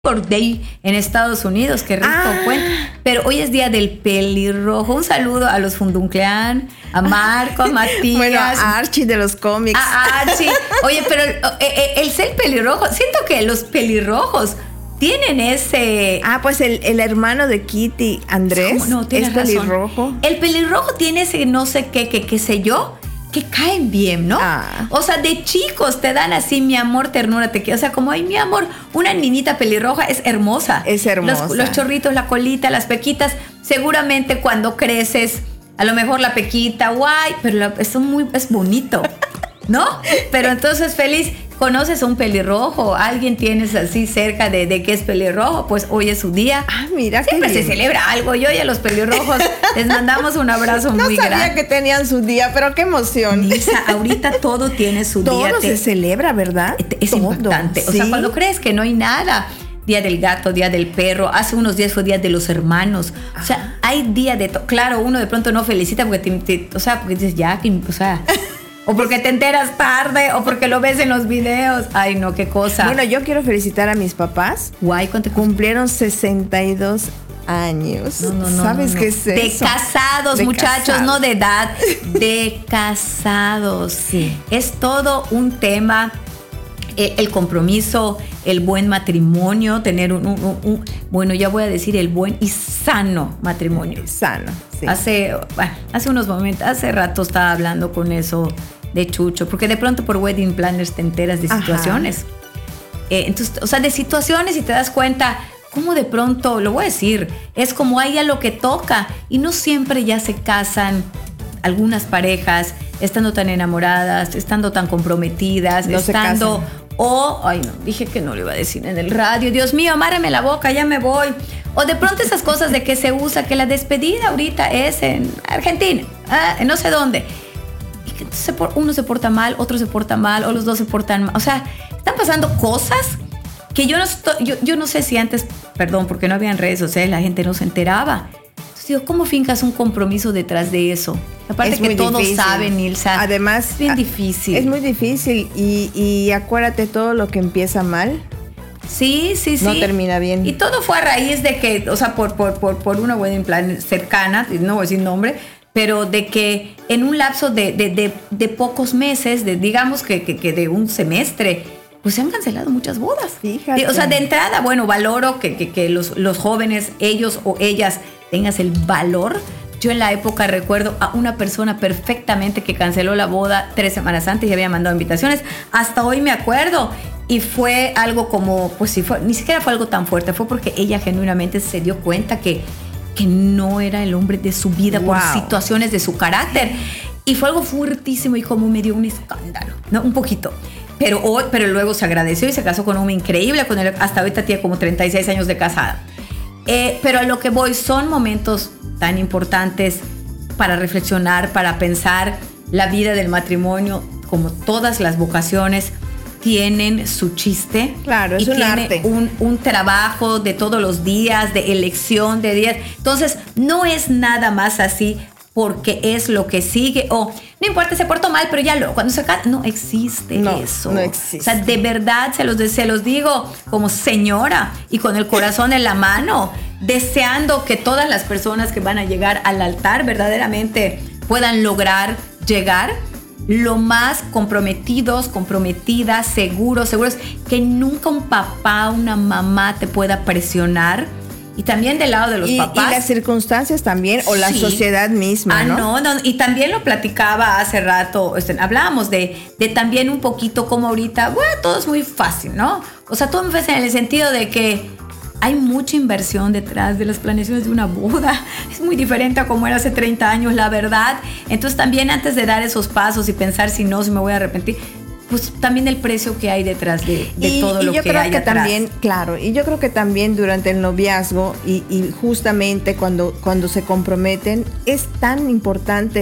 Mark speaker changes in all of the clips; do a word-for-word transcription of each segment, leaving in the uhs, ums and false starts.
Speaker 1: Labor Day en Estados Unidos, qué rico,
Speaker 2: Ah.
Speaker 1: pues. Pero hoy es día del pelirrojo. Un saludo a los Funduncleán, a Marco, a Matías.
Speaker 2: Bueno, a Archie de los cómics.
Speaker 1: a Archie. Oye, pero el, el, el ser pelirrojo, siento que los pelirrojos tienen ese...
Speaker 2: Ah, pues el, el hermano de Kitty, Andrés,
Speaker 1: ¿Cómo no?
Speaker 2: es
Speaker 1: Tienes razón.
Speaker 2: pelirrojo.
Speaker 1: El pelirrojo tiene ese no sé qué, que qué sé yo, que caen bien, ¿no?
Speaker 2: Ah.
Speaker 1: O sea, de chicos te dan así, mi amor, ternura, te quiero. O sea, como, ay, mi amor, una niñita pelirroja es hermosa.
Speaker 2: Es hermosa.
Speaker 1: Los, los chorritos, la colita, las pequitas. Seguramente cuando creces, a lo mejor la pequita, guay, pero la, es, muy, es bonito, ¿no? Pero entonces, feliz, conoces a un pelirrojo, alguien tienes así cerca de, de que es pelirrojo, pues hoy es su día.
Speaker 2: Ah, mira,
Speaker 1: Siempre
Speaker 2: qué
Speaker 1: se
Speaker 2: bien.
Speaker 1: celebra algo. Yo y a los pelirrojos les mandamos un abrazo
Speaker 2: No
Speaker 1: muy
Speaker 2: sabía
Speaker 1: grande.
Speaker 2: que tenían su día, pero qué emoción.
Speaker 1: Nilsa, ahorita todo tiene su
Speaker 2: Todo
Speaker 1: día.
Speaker 2: se
Speaker 1: Te-
Speaker 2: celebra, ¿verdad?
Speaker 1: es
Speaker 2: Todo.
Speaker 1: importante. O
Speaker 2: Sí.
Speaker 1: sea, cuando crees que no hay nada, día del gato, día del perro, hace unos días fue día de los hermanos. O sea, hay día de todo. Claro, uno de pronto no felicita porque te, te- o sea, porque dices, ya, que- o sea, o porque te enteras tarde, o porque lo ves en los videos. Ay, no, qué cosa.
Speaker 2: Bueno, yo quiero felicitar a mis papás.
Speaker 1: guay, ¿cuánto cumple?
Speaker 2: Cumplieron sesenta y dos años.
Speaker 1: No, no, no,
Speaker 2: ¿Sabes
Speaker 1: no, no.
Speaker 2: qué es
Speaker 1: De
Speaker 2: eso?
Speaker 1: casados,
Speaker 2: De
Speaker 1: muchachos,
Speaker 2: casados.
Speaker 1: no de edad, de casados.
Speaker 2: Sí.
Speaker 1: Es todo un tema. El, el compromiso, el buen matrimonio, tener un, un- un- un- bueno, ya voy a decir el buen y sano matrimonio.
Speaker 2: Sano, sí.
Speaker 1: Hace, bueno, hace unos momentos, hace rato estaba hablando con eso de Chucho, porque de pronto por Wedding Planners te enteras de
Speaker 2: Ajá.
Speaker 1: situaciones. Eh, entonces, o sea, de situaciones y te das cuenta cómo de pronto, lo voy a decir, es como a ella lo que toca y no siempre ya se casan algunas parejas estando tan enamoradas, estando tan comprometidas,
Speaker 2: No se
Speaker 1: estando...
Speaker 2: casan.
Speaker 1: O, ay no, dije que no lo iba a decir en el radio. Dios mío, amárrame la boca, ya me voy. O de pronto esas cosas de que se usa, que la despedida ahorita es en Argentina, ah, en no sé dónde. Y que se por- uno se porta mal, otro se porta mal, o los dos se portan mal. O sea, están pasando cosas que yo no, estoy, yo, yo no sé si antes, perdón, porque no habían redes sociales, la gente no se enteraba. Entonces digo, ¿cómo fincas un compromiso detrás de eso? Aparte
Speaker 2: Es
Speaker 1: que
Speaker 2: muy
Speaker 1: todos
Speaker 2: difícil.
Speaker 1: saben, Nilsa.
Speaker 2: Además,
Speaker 1: es bien
Speaker 2: a-
Speaker 1: difícil.
Speaker 2: Es muy difícil y, y acuérdate, todo lo que empieza mal
Speaker 1: Sí, sí, sí.
Speaker 2: no termina bien.
Speaker 1: Y todo fue a raíz de que, o sea, por, por, por, por una wedding plan cercana, no voy a decir nombre, pero de que en un lapso de, de, de, de pocos meses, de, digamos que, que, que de un semestre, pues se han cancelado muchas bodas.
Speaker 2: Fíjate.
Speaker 1: De- o sea, de entrada, bueno, valoro que, que, que los, los jóvenes, ellos o ellas, tengas el valor. Yo en la época recuerdo a una persona perfectamente que canceló la boda tres semanas antes y había mandado invitaciones. Hasta hoy me acuerdo. Y fue algo como, pues sí, fue, ni siquiera fue algo tan fuerte. Fue porque ella genuinamente se dio cuenta que, que no era el hombre de su vida por
Speaker 2: Wow.
Speaker 1: situaciones de su carácter. Y fue algo fuertísimo y como me dio un escándalo, ¿no? Un poquito. Pero, hoy, pero luego se agradeció y se casó con un hombre increíble. Con él, hasta ahorita tiene como treinta y seis años de casada. Eh, pero a lo que voy son momentos tan importantes para reflexionar, para pensar. La vida del matrimonio, como todas las vocaciones, tienen su chiste.
Speaker 2: Claro, es
Speaker 1: y
Speaker 2: un
Speaker 1: tiene
Speaker 2: arte.
Speaker 1: Un, un trabajo de todos los días, de elección de días. Entonces, no es nada más así porque es lo que sigue. O no importa, se portó mal, pero ya lo, cuando se casa, no existe
Speaker 2: No,
Speaker 1: eso.
Speaker 2: no existe.
Speaker 1: O sea, de verdad se los, se los digo como señora y con el corazón en la mano, deseando que todas las personas que van a llegar al altar verdaderamente puedan lograr llegar lo más comprometidos, comprometidas, seguros, seguros, que nunca un papá, una mamá te pueda presionar. Y también del lado de los
Speaker 2: y,
Speaker 1: papás.
Speaker 2: y las circunstancias también, o la
Speaker 1: Sí.
Speaker 2: sociedad misma,
Speaker 1: Ah,
Speaker 2: ¿no?
Speaker 1: no, no, y también lo platicaba hace rato, este, hablábamos de, de también un poquito como ahorita, bueno, todo es muy fácil, ¿no? O sea, todo es fácil en el sentido de que hay mucha inversión detrás de las planeaciones de una boda. Es muy diferente a como era hace treinta años, la verdad. Entonces también antes de dar esos pasos y pensar si no, si me voy a arrepentir, pues también el precio que hay detrás de, de
Speaker 2: y,
Speaker 1: todo
Speaker 2: y
Speaker 1: lo
Speaker 2: yo
Speaker 1: que
Speaker 2: creo
Speaker 1: hay
Speaker 2: que
Speaker 1: atrás.
Speaker 2: también, claro, y yo creo que también durante el noviazgo y, y justamente cuando, cuando se comprometen, es tan importante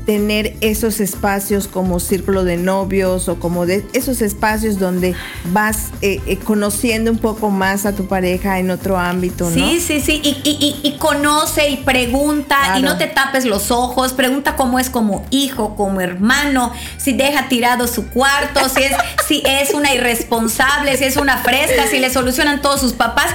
Speaker 2: tener esos espacios como círculo de novios o como de esos espacios donde vas eh, eh, conociendo un poco más a tu pareja en otro ámbito, ¿no?
Speaker 1: Sí, sí, sí, y, y, y, y conoce y pregunta, claro. Y no te tapes los ojos, pregunta cómo es como hijo, como hermano, si deja tirado su cuarto, si es, si es una irresponsable, si es una fresca, si le solucionan todos sus papás.